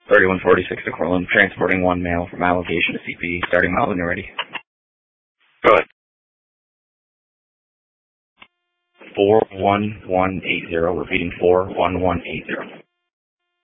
3146 to Cortland, transporting one male from allocation to CP, starting miles when you're ready. Go ahead. 41180, repeating 41180.